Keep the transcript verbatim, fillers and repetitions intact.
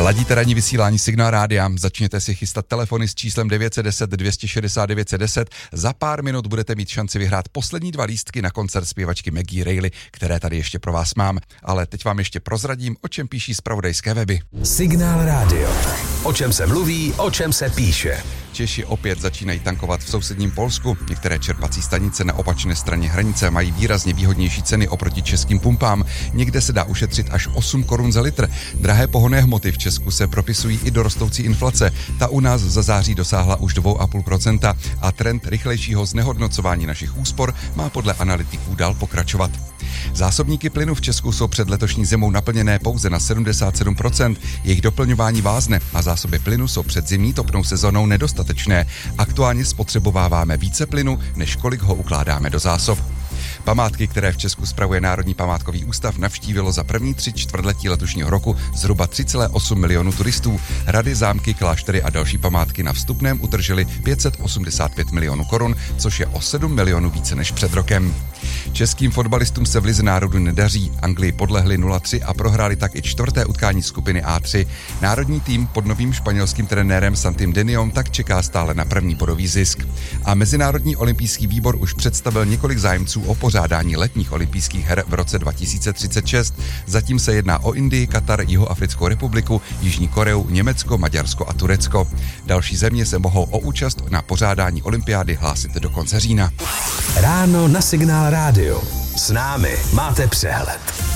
Ladíte ranní vysílání Signál Rádia, začněte si chystat telefony s číslem devět set deset dvě šest šest devět set deset. Za pár minut budete mít šanci vyhrát poslední dva lístky na koncert zpěvačky Maggie Reilly, které tady ještě pro vás mám. Ale teď vám ještě prozradím, o čem píší zpravodajské weby. Signál Rádio. O čem se mluví, o čem se píše. Češi opět začínají tankovat v sousedním Polsku. Některé čerpací stanice na opačné straně hranice mají výrazně výhodnější ceny oproti českým pumpám. Někde se dá ušetřit až osm korun za litr. Drahé pohonné hmoty v Česku se propisují i do rostoucí inflace. Ta u nás za září dosáhla už dva a půl procenta a trend rychlejšího znehodnocování našich úspor má podle analytiků dál pokračovat. Zásobníky plynu v Česku jsou před letošní zimou naplněné pouze na sedmdesát sedm procent. Jejich doplňování vázne a zásoby plynu jsou před zimní topnou sezónou nedostatečné. Aktuálně spotřebováváme více plynu, než kolik ho ukládáme do zásob. Památky, které v Česku spravuje Národní památkový ústav, navštívilo za první tři čtvrtletí letošního roku zhruba tři celé osm milionu turistů. Hrady, zámky, kláštery a další památky na vstupném utržili pět set osmdesát pět milionů korun, což je o sedm milionů více než před rokem. Českým fotbalistům se v Lize národů nedaří. Anglii podlehli nula tři a prohráli tak i čtvrté utkání skupiny A tři. Národní tým pod novým španělským trenérem Santim Deniom tak čeká stále na první bodový zisk. A Mezinárodní olympijský výbor už představil několik zájemců o pořádání letních olympijských her v roce dva tisíce třicet šest. Zatím se jedná o Indii, Katar, Jihoafrickou republiku, Jižní Koreu, Německo, Maďarsko a Turecko. Další země se mohou o účast na pořádání olympiády hlásit do konce října. Ráno na Signál Rádio. S námi máte přehled.